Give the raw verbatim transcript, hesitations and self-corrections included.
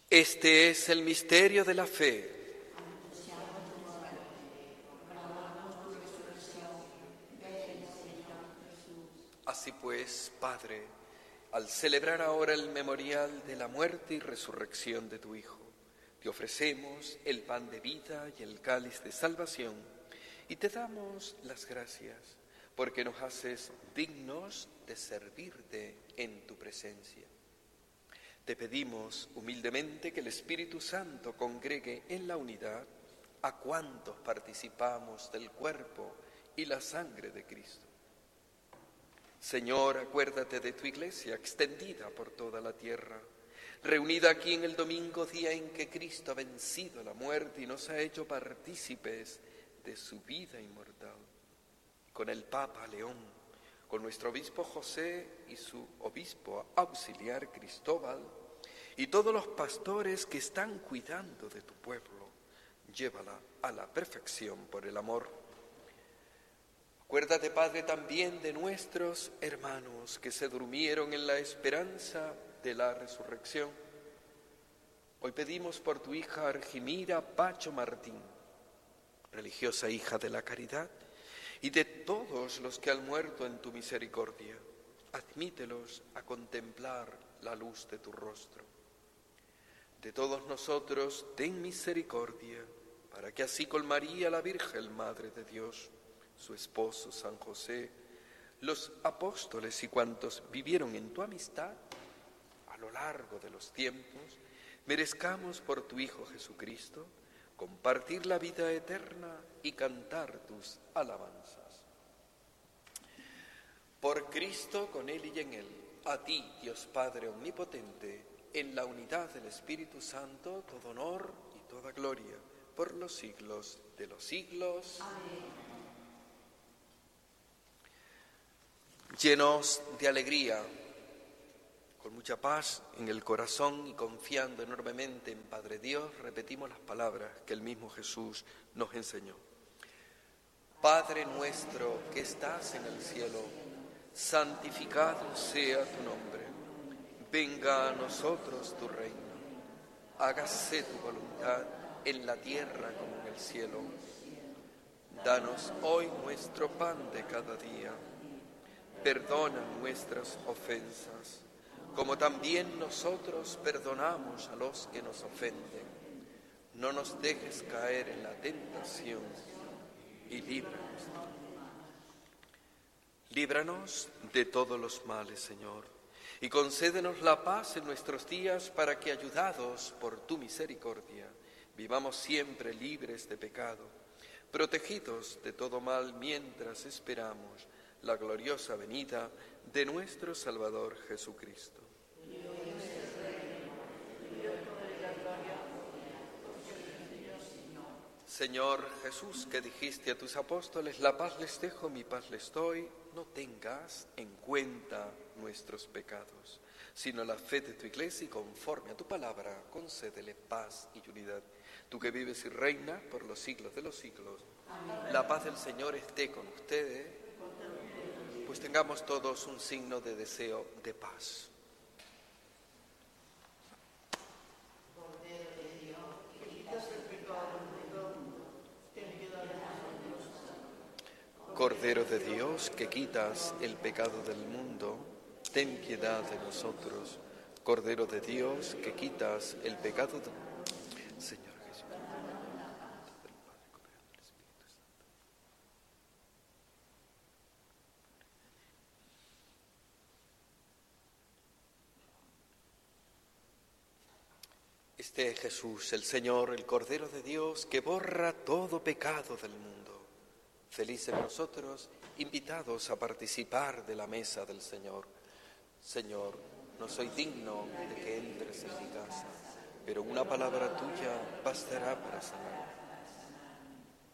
Este es el misterio de la fe. Así pues, Padre, al celebrar ahora el memorial de la muerte y resurrección de tu Hijo, te ofrecemos el pan de vida y el cáliz de salvación, y te damos las gracias, porque nos haces dignos de servirte en tu presencia. Te pedimos humildemente que el Espíritu Santo congregue en la unidad a cuantos participamos del cuerpo y la sangre de Cristo. Señor, acuérdate de tu Iglesia extendida por toda la tierra, reunida aquí en el domingo, día en que Cristo ha vencido la muerte y nos ha hecho partícipes de su vida inmortal. Con el Papa León, con nuestro obispo José y su obispo auxiliar Cristóbal, y todos los pastores que están cuidando de tu pueblo, llévala a la perfección por el amor. Acuérdate, Padre, también de nuestros hermanos que se durmieron en la esperanza de la resurrección. Hoy pedimos por tu hija Argimira Pacho Martín, religiosa hija de la caridad, y de todos los que han muerto en tu misericordia. Admítelos a contemplar la luz de tu rostro. De todos nosotros, ten misericordia, para que así con María, la Virgen, Madre de Dios, su esposo San José, los apóstoles y cuantos vivieron en tu amistad a lo largo de los tiempos, merezcamos por tu Hijo Jesucristo compartir la vida eterna y cantar tus alabanzas. Por Cristo, con Él y en Él, a ti, Dios Padre omnipotente, en la unidad del Espíritu Santo, todo honor y toda gloria, por los siglos de los siglos. Amén. Llenos de alegría, con mucha paz en el corazón y confiando enormemente en Padre Dios, repetimos las palabras que el mismo Jesús nos enseñó. Padre nuestro que estás en el cielo, santificado sea tu nombre. Venga a nosotros tu reino. Hágase tu voluntad en la tierra como en el cielo. Danos hoy nuestro pan de cada día. Perdona nuestras ofensas, como también nosotros perdonamos a los que nos ofenden. No nos dejes caer en la tentación y líbranos. Líbranos de todos los males, Señor, y concédenos la paz en nuestros días para que, ayudados por tu misericordia, vivamos siempre libres de pecado, protegidos de todo mal mientras esperamos la gloriosa venida de nuestro Salvador Jesucristo. Señor Jesús, que dijiste a tus apóstoles, la paz les dejo, mi paz les doy, no tengas en cuenta nuestros pecados, sino la fe de tu Iglesia, y conforme a tu palabra, concédele paz y unidad. Tú que vives y reinas por los siglos de los siglos, amén. La paz del Señor esté con ustedes. Pues tengamos todos un signo de deseo de paz. Cordero de Dios, que quitas el pecado del mundo, ten piedad de nosotros. Cordero de Dios, que quitas el pecado del mundo, Señor Jesús. Este es Jesús, el Señor, el Cordero de Dios, que borra todo pecado del mundo. Felices nosotros, invitados a participar de la mesa del Señor. Señor, no soy digno de que entres en mi casa, pero una palabra tuya bastará para sanar.